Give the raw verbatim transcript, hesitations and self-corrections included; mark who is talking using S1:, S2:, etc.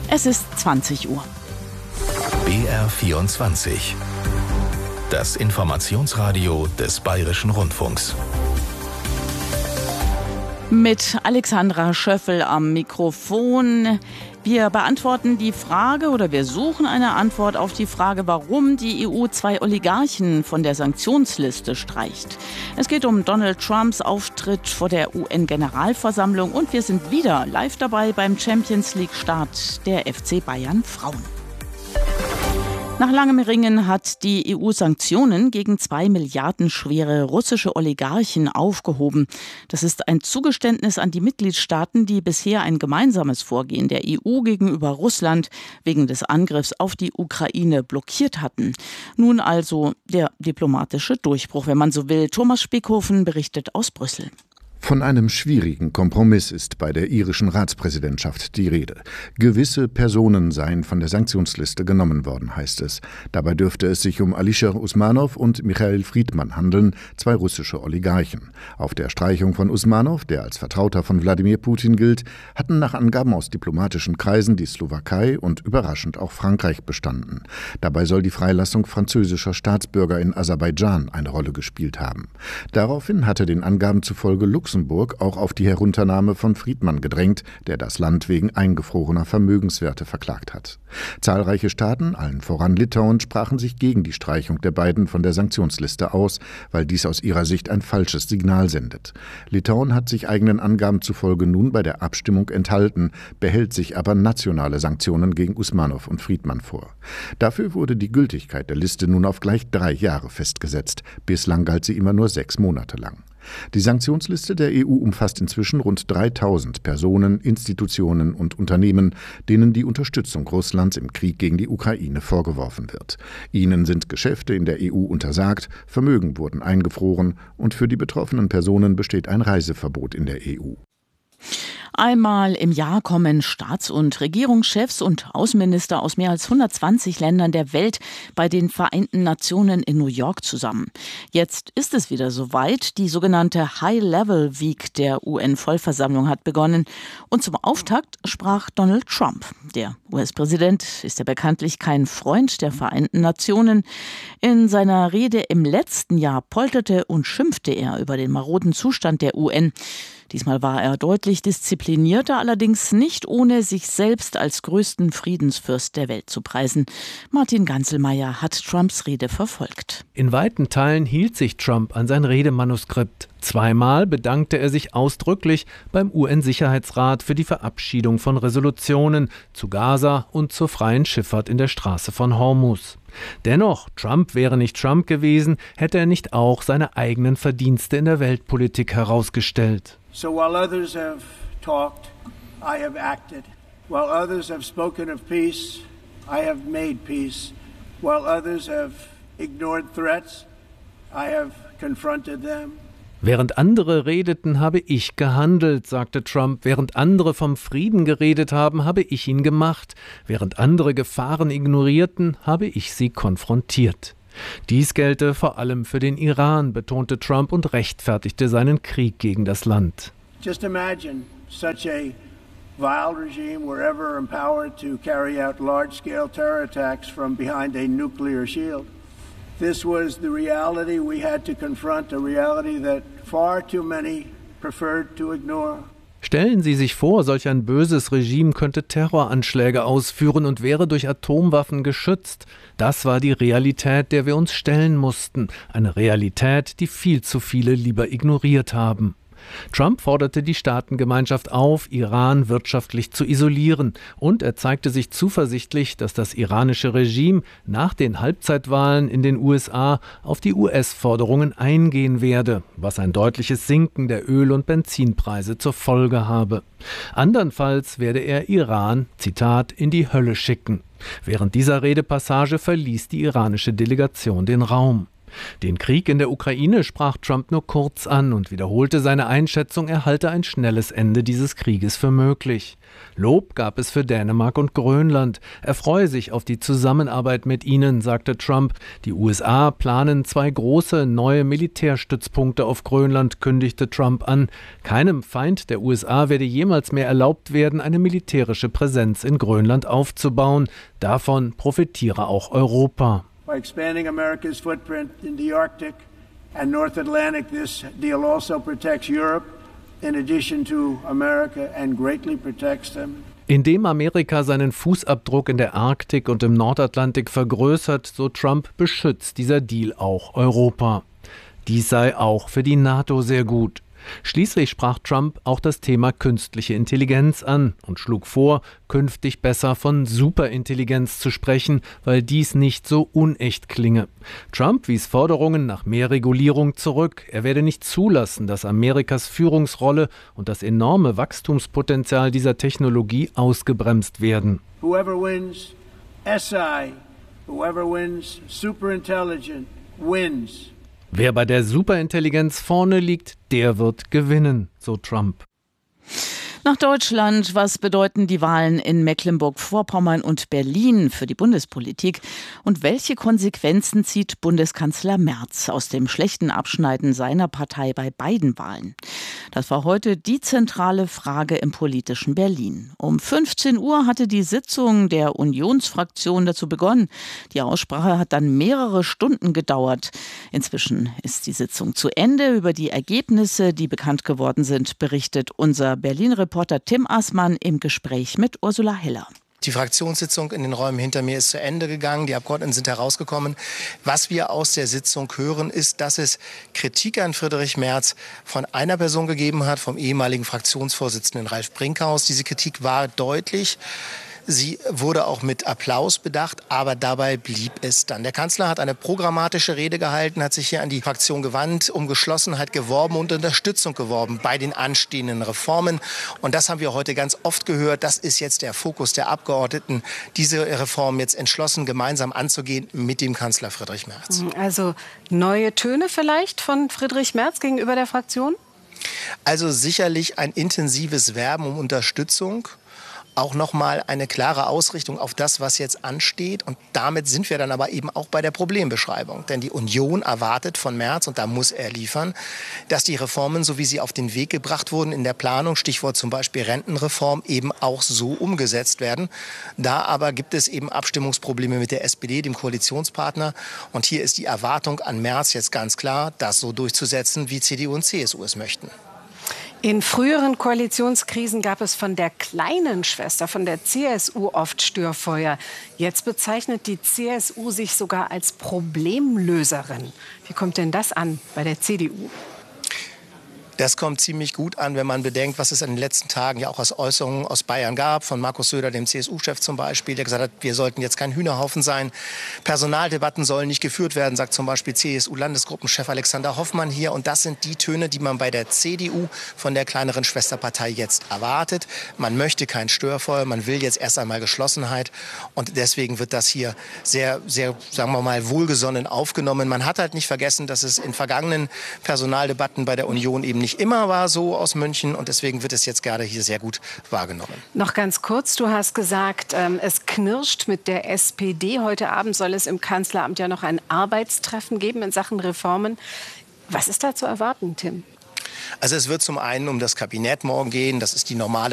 S1: Es ist zwanzig Uhr.
S2: B R vierundzwanzig. Das Informationsradio des Bayerischen Rundfunks.
S1: Mit Alexandra Schöffel am Mikrofon. Wir beantworten die Frage oder wir suchen eine Antwort auf die Frage, warum die E U zwei Oligarchen von der Sanktionsliste streicht. Es geht um Donald Trumps Auftritt vor der U N-Generalversammlung und wir sind wieder live dabei beim Champions-League-Start der F C Bayern Frauen. Nach langem Ringen hat die E U Sanktionen gegen zwei Milliarden schwere russische Oligarchen aufgehoben. Das ist ein Zugeständnis an die Mitgliedstaaten, die bisher ein gemeinsames Vorgehen der E U gegenüber Russland wegen des Angriffs auf die Ukraine blockiert hatten. Nun also der diplomatische Durchbruch, wenn man so will. Thomas Spickhofen berichtet aus Brüssel.
S3: Von einem schwierigen Kompromiss ist bei der irischen Ratspräsidentschaft die Rede. Gewisse Personen seien von der Sanktionsliste genommen worden, heißt es. Dabei dürfte es sich um Alisher Usmanov und Michail Friedman handeln, zwei russische Oligarchen. Auf der Streichung von Usmanov, der als Vertrauter von Wladimir Putin gilt, hatten nach Angaben aus diplomatischen Kreisen die Slowakei und überraschend auch Frankreich bestanden. Dabei soll die Freilassung französischer Staatsbürger in Aserbaidschan eine Rolle gespielt haben. Daraufhin hatte den Angaben zufolge Luxemburg Luxemburg auch auf die Herunternahme von Friedman gedrängt, der das Land wegen eingefrorener Vermögenswerte verklagt hat. Zahlreiche Staaten, allen voran Litauen, sprachen sich gegen die Streichung der beiden von der Sanktionsliste aus, weil dies aus ihrer Sicht ein falsches Signal sendet. Litauen hat sich eigenen Angaben zufolge nun bei der Abstimmung enthalten, behält sich aber nationale Sanktionen gegen Usmanov und Friedman vor. Dafür wurde die Gültigkeit der Liste nun auf gleich drei Jahre festgesetzt. Bislang galt sie immer nur sechs Monate lang. Die Sanktionsliste der E U umfasst inzwischen rund dreitausend Personen, Institutionen und Unternehmen, denen die Unterstützung Russlands im Krieg gegen die Ukraine vorgeworfen wird. Ihnen sind Geschäfte in der E U untersagt, Vermögen wurden eingefroren und für die betroffenen Personen besteht ein Reiseverbot in der E U.
S1: Einmal im Jahr kommen Staats- und Regierungschefs und Außenminister aus mehr als hundertzwanzig Ländern der Welt bei den Vereinten Nationen in New York zusammen. Jetzt ist es wieder soweit. Die sogenannte High-Level Week der U N-Vollversammlung hat begonnen. Und zum Auftakt sprach Donald Trump. Der U S-Präsident ist ja bekanntlich kein Freund der Vereinten Nationen. In seiner Rede im letzten Jahr polterte und schimpfte er über den maroden Zustand der U N. Diesmal war er deutlich disziplinierter, allerdings nicht ohne sich selbst als größten Friedensfürst der Welt zu preisen. Martin Ganzelmeier hat Trumps Rede verfolgt.
S4: In weiten Teilen hielt sich Trump an sein Redemanuskript. Zweimal bedankte er sich ausdrücklich beim U N-Sicherheitsrat für die Verabschiedung von Resolutionen zu Gaza und zur freien Schifffahrt in der Straße von Hormuz. Dennoch, Trump wäre nicht Trump gewesen, hätte er nicht auch seine eigenen Verdienste in der Weltpolitik herausgestellt.
S5: So while others have talked, I have acted. While others have spoken of peace, I have made peace. While others have ignored threats, I have confronted them.
S4: Während andere redeten, habe ich gehandelt, sagte Trump. Während andere vom Frieden geredet haben, habe ich ihn gemacht. Während andere Gefahren ignorierten, habe ich sie konfrontiert. Dies gelte vor allem für den Iran, betonte Trump und rechtfertigte seinen Krieg gegen das Land.
S5: Just imagine such a vile regime were ever empowered to carry out large-scale terror attacks from behind a nuclear shield. This was the reality we had to confront, a reality that far too many preferred to ignore.
S4: Stellen Sie sich vor, solch ein böses Regime könnte Terroranschläge ausführen und wäre durch Atomwaffen geschützt. Das war die Realität, der wir uns stellen mussten. Eine Realität, die viel zu viele lieber ignoriert haben. Trump forderte die Staatengemeinschaft auf, Iran wirtschaftlich zu isolieren, und er zeigte sich zuversichtlich, dass das iranische Regime nach den Halbzeitwahlen in den U S A auf die U S-Forderungen eingehen werde, was ein deutliches Sinken der Öl- und Benzinpreise zur Folge habe. Andernfalls werde er Iran, Zitat, in die Hölle schicken. Während dieser Redepassage verließ die iranische Delegation den Raum. Den Krieg in der Ukraine sprach Trump nur kurz an und wiederholte seine Einschätzung, er halte ein schnelles Ende dieses Krieges für möglich. Lob gab es für Dänemark und Grönland. Er freue sich auf die Zusammenarbeit mit ihnen, sagte Trump. Die U S A planen zwei große neue Militärstützpunkte auf Grönland, kündigte Trump an. Keinem Feind der U S A werde jemals mehr erlaubt werden, eine militärische Präsenz in Grönland aufzubauen. Davon profitiere auch Europa.
S5: By expanding America's footprint in the Arctic and North Atlantic, this deal also protects Europe in addition to America and greatly protects them.
S4: Indem Amerika seinen Fußabdruck in der Arktik und im Nordatlantik vergrößert, so Trump, beschützt dieser Deal auch Europa. Dies sei auch für die NATO sehr gut. Schließlich sprach Trump auch das Thema künstliche Intelligenz an und schlug vor, künftig besser von Superintelligenz zu sprechen, weil dies nicht so unecht klinge. Trump wies Forderungen nach mehr Regulierung zurück. Er werde nicht zulassen, dass Amerikas Führungsrolle und das enorme Wachstumspotenzial dieser Technologie ausgebremst werden.
S5: Whoever wins S I, whoever wins superintelligent, wins.
S4: Wer bei der Superintelligenz vorne liegt, der wird gewinnen, so Trump.
S1: Nach Deutschland, was bedeuten die Wahlen in Mecklenburg-Vorpommern und Berlin für die Bundespolitik? Und welche Konsequenzen zieht Bundeskanzler Merz aus dem schlechten Abschneiden seiner Partei bei beiden Wahlen? Das war heute die zentrale Frage im politischen Berlin. Um fünfzehn Uhr hatte die Sitzung der Unionsfraktion dazu begonnen. Die Aussprache hat dann mehrere Stunden gedauert. Inzwischen ist die Sitzung zu Ende. Über die Ergebnisse, die bekannt geworden sind, berichtet unser Berlin-Reporter Tim Assmann im Gespräch mit Ursula Heller.
S6: Die Fraktionssitzung in den Räumen hinter mir ist zu Ende gegangen. Die Abgeordneten sind herausgekommen. Was wir aus der Sitzung hören, ist, dass es Kritik an Friedrich Merz von einer Person gegeben hat, vom ehemaligen Fraktionsvorsitzenden Ralf Brinkhaus. Diese Kritik war deutlich. Sie wurde auch mit Applaus bedacht, aber dabei blieb es dann. Der Kanzler hat eine programmatische Rede gehalten, hat sich hier an die Fraktion gewandt, um Geschlossenheit geworben und Unterstützung geworben bei den anstehenden Reformen. Und das haben wir heute ganz oft gehört. Das ist jetzt der Fokus der Abgeordneten, diese Reform jetzt entschlossen gemeinsam anzugehen mit dem Kanzler Friedrich Merz.
S7: Also neue Töne vielleicht von Friedrich Merz gegenüber der Fraktion?
S6: Also sicherlich ein intensives Werben um Unterstützung. Auch nochmal eine klare Ausrichtung auf das, was jetzt ansteht. Und damit sind wir dann aber eben auch bei der Problembeschreibung. Denn die Union erwartet von Merz, und da muss er liefern, dass die Reformen, so wie sie auf den Weg gebracht wurden in der Planung, Stichwort zum Beispiel Rentenreform, eben auch so umgesetzt werden. Da aber gibt es eben Abstimmungsprobleme mit der S P D, dem Koalitionspartner. Und hier ist die Erwartung an Merz jetzt ganz klar, das so durchzusetzen, wie C D U und C S U es möchten.
S7: In früheren Koalitionskrisen gab es von der kleinen Schwester, von der C S U, oft Störfeuer. Jetzt bezeichnet die C S U sich sogar als Problemlöserin. Wie kommt denn das an bei der C D U?
S6: Das kommt ziemlich gut an, wenn man bedenkt, was es in den letzten Tagen ja auch als Äußerungen aus Bayern gab, von Markus Söder, dem C S U-Chef zum Beispiel, der gesagt hat, wir sollten jetzt kein Hühnerhaufen sein. Personaldebatten sollen nicht geführt werden, sagt zum Beispiel C S U-Landesgruppenchef Alexander Hoffmann hier. Und das sind die Töne, die man bei der C D U von der kleineren Schwesterpartei jetzt erwartet. Man möchte kein Störfeuer, man will jetzt erst einmal Geschlossenheit. Und deswegen wird das hier sehr, sehr, sagen wir mal, wohlgesonnen aufgenommen. Man hat halt nicht vergessen, dass es in vergangenen Personaldebatten bei der Union eben nicht immer war so aus München, und deswegen wird es jetzt gerade hier sehr gut wahrgenommen.
S7: Noch ganz kurz, du hast gesagt, ähm, es knirscht mit der S P D. Heute Abend soll es im Kanzleramt ja noch ein Arbeitstreffen geben in Sachen Reformen. Was ist da zu erwarten, Tim?
S6: Also es wird zum einen um das Kabinett morgen gehen, das ist die normale